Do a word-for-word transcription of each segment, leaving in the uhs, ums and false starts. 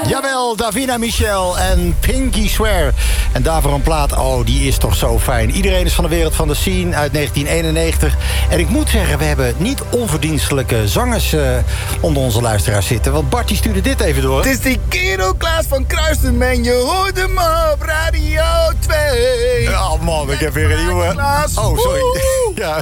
Jawel, Davina Michel en Pinky Swear. En daarvoor een plaat, oh, die is toch zo fijn. Iedereen is van de wereld van de scene uit negentien eenennegentig. En ik moet zeggen, we hebben niet onverdienstelijke zangers uh, onder onze luisteraars zitten. Want Bart die stuurde dit even door. Het is die kerel Klaas van Kruisten en je hoort hem op Radio twee. Oh man, ik heb weer een nieuwe... Oh, sorry. Ja,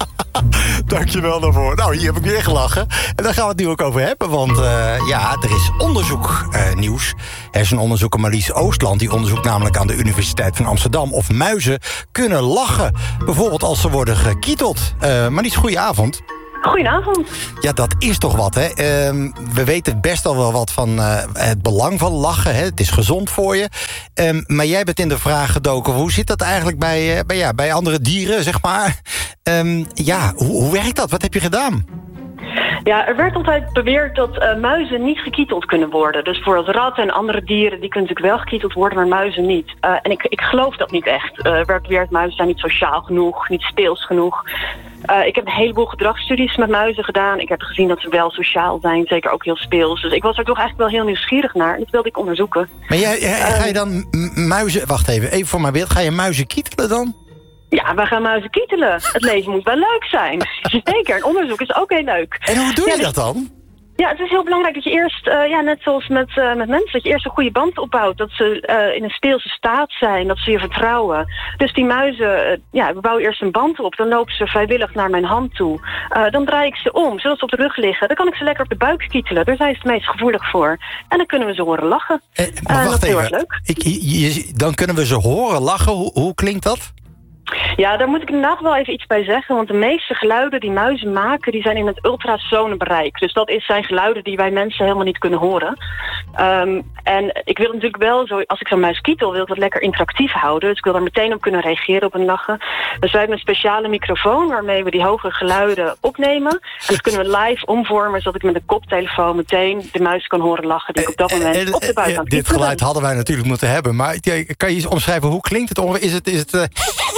dankjewel daarvoor. Nou, hier heb ik weer gelachen. En daar gaan we het nu ook over hebben. Want uh, ja, er is onderzoek uh, nieuws. Hersenonderzoeker Marlies Oostland die onderzoekt namelijk aan de Universiteit van Amsterdam of muizen kunnen lachen. Bijvoorbeeld als ze worden gekieteld. Uh, Marlies, goedenavond. Goedenavond. Ja, dat is toch wat, hè? Uh, we weten best al wel wat van uh, het belang van lachen. Hè? Het is gezond voor je. Um, maar jij bent in de vraag gedoken. Hoe zit dat eigenlijk bij, uh, bij, ja, bij andere dieren, zeg maar? Um, ja, hoe, hoe werkt dat? Wat heb je gedaan? Ja, er werd altijd beweerd dat uh, muizen niet gekieteld kunnen worden. Dus bijvoorbeeld ratten en andere dieren, die kunnen natuurlijk wel gekieteld worden, maar muizen niet. Uh, en ik, ik geloof dat niet echt. Uh, er werd beweerd, muizen zijn niet sociaal genoeg, niet speels genoeg. Uh, ik heb een heleboel gedragsstudies met muizen gedaan. Ik heb gezien dat ze wel sociaal zijn, zeker ook heel speels. Dus ik was er toch eigenlijk wel heel nieuwsgierig naar. En dat wilde ik onderzoeken. Maar jij, jij, uh, ga je dan m- muizen... Wacht even, even voor mijn beeld. Ga je muizen kietelen dan? Ja, we gaan muizen kietelen. Het leven moet wel leuk zijn. Zeker, een onderzoek is ook heel leuk. En hoe doe je ja, dat dan? Ja, het is heel belangrijk dat je eerst, uh, ja, net zoals met, uh, met mensen, dat je eerst een goede band opbouwt. Dat ze uh, in een speelse staat zijn, dat ze je vertrouwen. Dus die muizen, uh, ja, we bouwen eerst een band op. Dan lopen ze vrijwillig naar mijn hand toe. Uh, dan draai ik ze om, zodat ze op de rug liggen. Dan kan ik ze lekker op de buik kietelen. Daar zijn ze het meest gevoelig voor. En dan kunnen we ze horen lachen. Eh, maar uh, wacht dat is heel erg even. leuk. Ik, je, dan kunnen we ze horen lachen. Hoe, hoe klinkt dat? Ja, daar moet ik inderdaad wel even iets bij zeggen. Want de meeste geluiden die muizen maken, die zijn in het ultrasonebereik. Dus dat is, zijn geluiden die wij mensen helemaal niet kunnen horen. Um, en ik wil natuurlijk wel, zo, als ik zo'n muis kietel, wil ik dat lekker interactief houden. Dus ik wil daar meteen op kunnen reageren op een lachen. Dus wij hebben een speciale microfoon waarmee we die hoge geluiden opnemen. En dat kunnen we live omvormen, zodat ik met een koptelefoon meteen de muis kan horen lachen die ik op dat moment uh, uh, op de buik aan het Dit geluid hadden wij natuurlijk moeten hebben. Maar kan je eens omschrijven, hoe klinkt het? Is het... Is het uh...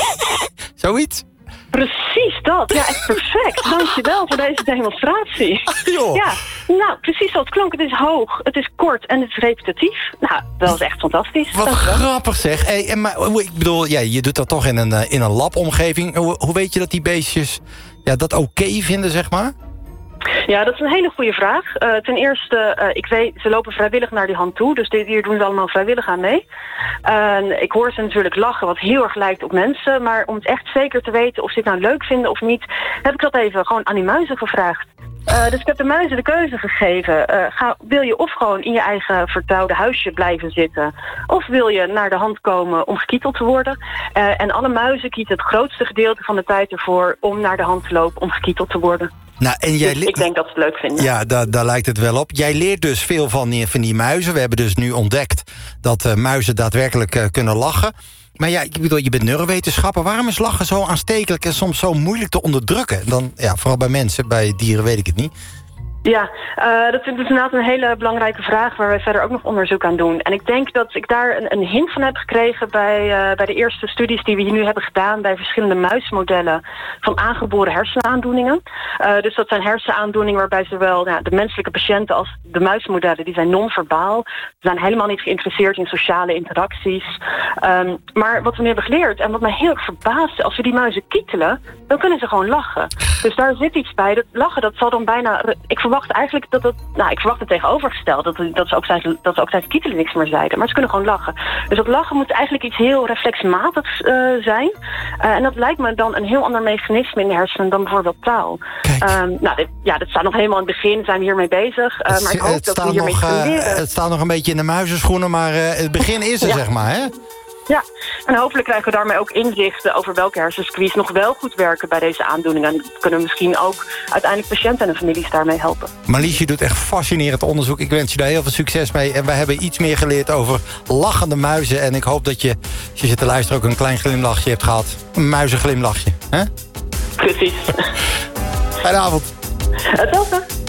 Zoiets? Precies dat. Ja, echt perfect. Dankjewel voor deze demonstratie. Joh. Ja, nou, precies zo. Het klonk. Het is hoog, het is kort en het is repetitief. Nou, dat is echt fantastisch. Wat Dankjewel. Grappig zeg. Hey, en maar, ik bedoel, ja, je doet dat toch in een, in een labomgeving. Hoe, hoe weet je dat die beestjes ja, dat oké okay vinden, zeg maar? Ja, dat is een hele goede vraag. Uh, ten eerste, uh, ik weet, ze lopen vrijwillig naar die hand toe. Dus dit hier doen ze allemaal vrijwillig aan mee. Uh, ik hoor ze natuurlijk lachen, wat heel erg lijkt op mensen. Maar om het echt zeker te weten of ze het nou leuk vinden of niet, heb ik dat even gewoon aan die muizen gevraagd. Uh, dus ik heb de muizen de keuze gegeven. Uh, ga, wil je of gewoon in je eigen vertrouwde huisje blijven zitten, of wil je naar de hand komen om gekieteld te worden? Uh, en alle muizen kiezen het grootste gedeelte van de tijd ervoor om naar de hand te lopen om gekieteld te worden. Nou, en jij dus ik denk dat ze het leuk vinden. Ja, daar, daar lijkt het wel op. Jij leert dus veel van die, van die muizen. We hebben dus nu ontdekt dat uh, muizen daadwerkelijk uh, kunnen lachen. Maar ja, ik bedoel, je bent neurowetenschapper. Waarom is lachen zo aanstekelijk en soms zo moeilijk te onderdrukken? Dan, ja, vooral bij mensen, bij dieren weet ik het niet. Ja, uh, dat is inderdaad een hele belangrijke vraag waar we verder ook nog onderzoek aan doen. En ik denk dat ik daar een, een hint van heb gekregen bij, uh, bij de eerste studies die we hier nu hebben gedaan bij verschillende muismodellen van aangeboren hersenaandoeningen. Uh, dus dat zijn hersenaandoeningen waarbij zowel ja, de menselijke patiënten als de muismodellen, die zijn non-verbaal. Ze zijn helemaal niet geïnteresseerd in sociale interacties. Um, maar wat we nu hebben geleerd en wat mij heel erg verbaast, als we die muizen kietelen, dan kunnen ze gewoon lachen. Dus daar zit iets bij. Dat lachen, dat zal dan bijna... Ik verwacht eigenlijk dat het... Nou, ik verwacht het tegenovergesteld. Dat, dat, ze ook zeiden, dat ze ook tijdens kietelen niks meer zeiden. Maar ze kunnen gewoon lachen. Dus dat lachen moet eigenlijk iets heel reflexmatigs uh, zijn. Uh, en dat lijkt me dan een heel ander mechanisme in de hersenen dan bijvoorbeeld taal. Um, nou, dit, ja, dit staat nog helemaal in het begin. Zijn we hiermee bezig. Uh, maar ik hoop het dat we hiermee nog, kunnen leren. Uh, het staat nog een beetje in de muizenschoenen, maar uh, het begin is er, ja. zeg maar, hè? Ja, en hopelijk krijgen we daarmee ook inzichten over welke hersensqueeze nog wel goed werken bij deze aandoeningen. En kunnen we misschien ook uiteindelijk patiënten en de families daarmee helpen. Marlies, je doet echt fascinerend onderzoek. Ik wens je daar heel veel succes mee. En wij hebben iets meer geleerd over lachende muizen. En ik hoop dat je, als je zit te luisteren, ook een klein glimlachje hebt gehad. Een muizenglimlachje, hè? Precies. Fijne avond. Hetzelfde.